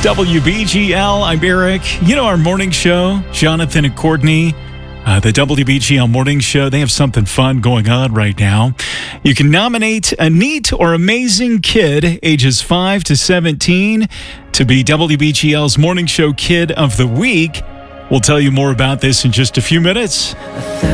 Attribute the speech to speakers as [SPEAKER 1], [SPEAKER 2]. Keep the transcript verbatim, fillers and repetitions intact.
[SPEAKER 1] W B G L, I'm Eric. You know our morning show, Jonathan and Courtney, uh, the W B G L morning show, they have something fun going on right now. You can nominate a neat or amazing kid, ages five to seventeen, to be W B G L's morning show kid of the week. We'll tell you more about this in just a few minutes.